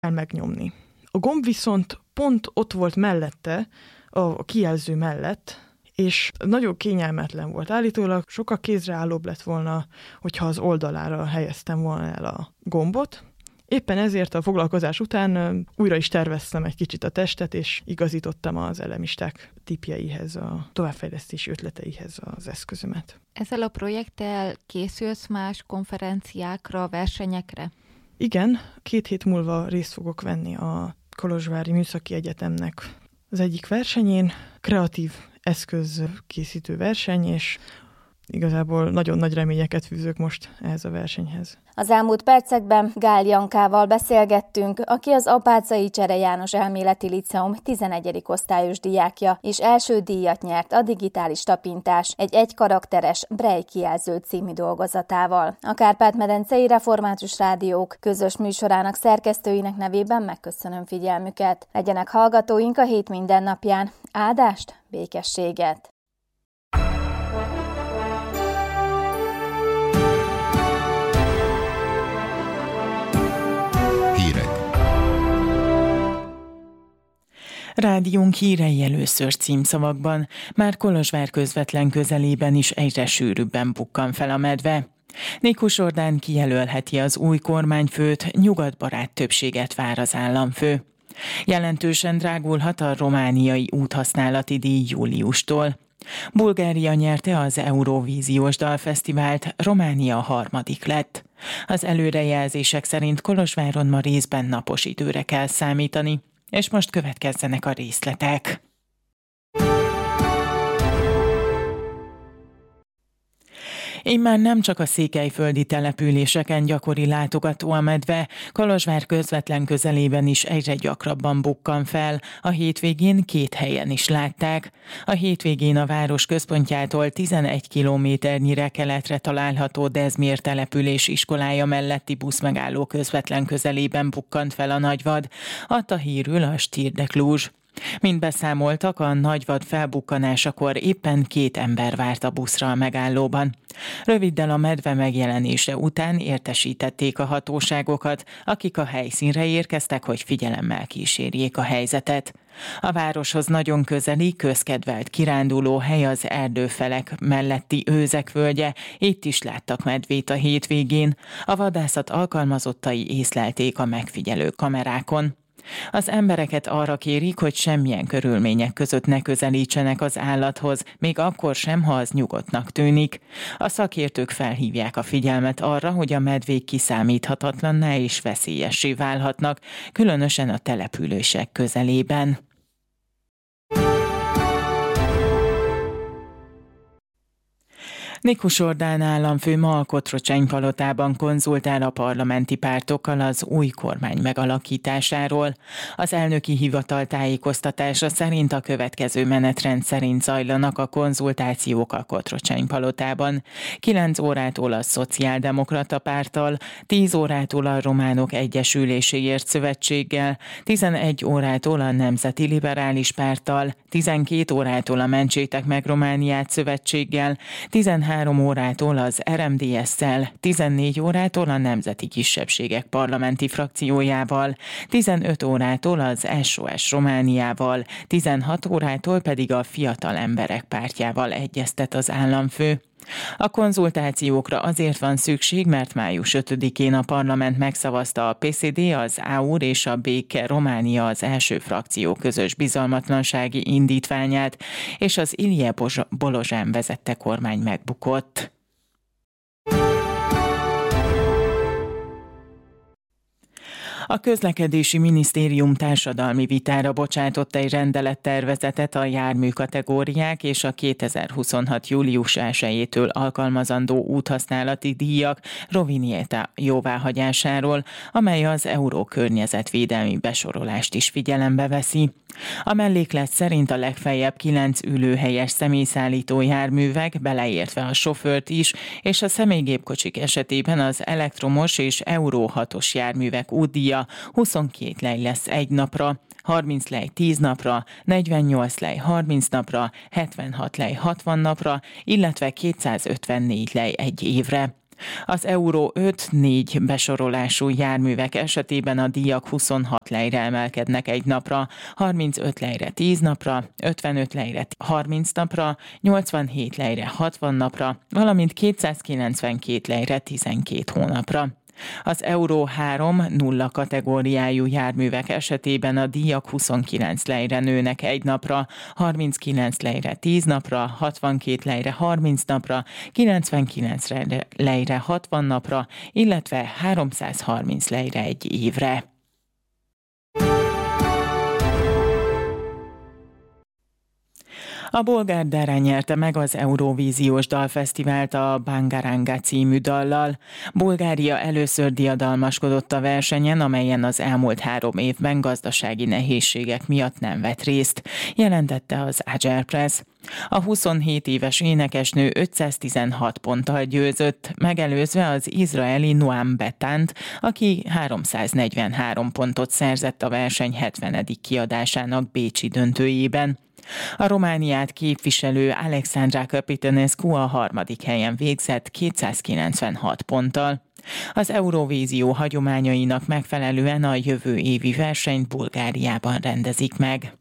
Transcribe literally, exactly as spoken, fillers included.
megnyomni. A gomb viszont pont ott volt mellette, a kijelző mellett, és nagyon kényelmetlen volt. Állítólag sokkal kézreállóbb lett volna, hogyha az oldalára helyeztem volna el a gombot. Éppen ezért a foglalkozás után újra is terveztem egy kicsit a testet, és igazítottam az elemisták tippjeihez, a továbbfejlesztési ötleteihez az eszközömet. Ezzel a projekttel készülsz más konferenciákra, versenyekre? Igen, két hét múlva részt fogok venni a Kolozsvári Műszaki Egyetemnek az egyik versenyén, kreatív eszköz készítő verseny, és igazából nagyon nagy reményeket fűzök most ehhez a versenyhez. Az elmúlt percekben Gál Jankával beszélgettünk, aki az Apáczai Csere János Elméleti Liceum tizenegyedik osztályos diákja, és első díjat nyert a digitális tapintás egy egykarakteres Braille kijelző című dolgozatával. A Kárpát-medencei Református Rádiók közös műsorának szerkesztőinek nevében megköszönöm figyelmüket. Legyenek hallgatóink a hét mindennapján. Áldást, békességet! Rádiónk hírei először címszavakban, már Kolozsvár közvetlen közelében is egyre sűrűbben bukkan fel a medve. Nikus Orbán kijelölheti az új kormányfőt, nyugatbarát többséget vár az államfő. Jelentősen drágulhat a romániai úthasználati díj júliustól. Bulgária nyerte az Eurovíziós Dalfesztivált, Románia harmadik lett. Az előrejelzések szerint Kolozsváron ma részben napos időre kell számítani. És most következzenek a részletek. Immár nem csak a székelyföldi településeken gyakori látogató a medve, Kolozsvár közvetlen közelében is egyre gyakrabban bukkan fel, a hétvégén két helyen is látták. A hétvégén a város központjától tizenegy kilométernyire keletre található Dezmér település iskolája melletti buszmegálló közvetlen közelében bukkant fel a nagyvad, adta hírül a Stír de Cluj. Mint beszámoltak, a nagyvad felbukkanásakor éppen két ember várt a buszra a megállóban. Röviddel a medve megjelenése után értesítették a hatóságokat, akik a helyszínre érkeztek, hogy figyelemmel kísérjék a helyzetet. A városhoz nagyon közeli, közkedvelt kiránduló hely az erdőfelek melletti Őzek völgye, itt is láttak medvét a hétvégén. A vadászat alkalmazottai észlelték a megfigyelő kamerákon. Az embereket arra kérik, hogy semmilyen körülmények között ne közelítsenek az állathoz, még akkor sem, ha az nyugodtnak tűnik. A szakértők felhívják a figyelmet arra, hogy a medvék kiszámíthatatlanná és veszélyessé válhatnak, különösen a települések közelében. Nikus Orbán államfő ma a Kotrocsány palotában konzultál a parlamenti pártokkal az új kormány megalakításáról. Az elnöki hivatal tájékoztatása szerint a következő menetrend szerint zajlanak a konzultációk a Kotrocsány palotában. kilenc órától a Szociáldemokrata Párttal, tíz órától a Románok Egyesüléséért Szövetséggel, tizenegy órától a Nemzeti Liberális Párttal, tizenkét órától a Mentsétek meg Romániát Szövetséggel, tizenhárom órától az er em dé es-szel, tizennégy órától a Nemzeti Kisebbségek parlamenti frakciójával, tizenöt órától az es o es Romániával, tizenhat órától pedig a Fiatal Emberek Pártjával egyeztet az államfő. A konzultációkra azért van szükség, mert május ötödikén a parlament megszavazta a pé cé dé, az á u er és a Béke Románia az első frakció közös bizalmatlansági indítványát, és az Ilje Bolozsán vezette kormány megbukott. A Közlekedési Minisztérium társadalmi vitára bocsátott egy rendelettervezetet a járműkategóriák és a kétezer-huszonhat. július elsejétől alkalmazandó úthasználati díjak Rovinjeta jóváhagyásáról, amely az Euró környezetvédelmi besorolást is figyelembe veszi. A melléklet szerint a legfeljebb kilenc ülőhelyes személyszállító járművek, beleértve a sofőrt is, és a személygépkocsik esetében az elektromos és Euró hatos járművek útdíja huszonkét lej lesz egy napra, harminc lej tíz napra, negyvennyolc lej harminc napra, hetvenhat lej hatvan napra, illetve kétszázötvennégy lej egy évre. Az Euró öt négy besorolású járművek esetében a díjak huszonhat lejre emelkednek egy napra, harmincöt lejre tíz napra, ötvenöt lejre harminc napra, nyolcvanhét lejre hatvan napra, valamint kétszázkilencvenkét lejre tizenkét hónapra. Az Euró három nulla kategóriájú járművek esetében a díjak huszonkilenc lejre nőnek egy napra, harminckilenc lejre tíz napra, hatvankét lejre harminc napra, kilencvenkilenc lejre hatvan napra, illetve háromszázharminc lejre egy évre. A bolgár Dara nyerte meg az Eurovíziós Dalfesztivált a Bangaranga című dallal. Bulgária először diadalmaskodott a versenyen, amelyen az elmúlt három évben gazdasági nehézségek miatt nem vett részt, jelentette az Agerpress. A huszonhét éves énekesnő ötszáztizenhat ponttal győzött, megelőzve az izraeli Noam Betant, aki háromszáznegyvenhárom pontot szerzett a verseny hetvenedik kiadásának bécsi döntőjében. A Romániát képviselő Alexandra Capitanescu a harmadik helyen végzett kétszázkilencvenhat ponttal. Az Eurovízió hagyományainak megfelelően a jövő évi versenyt Bulgáriában rendezik meg.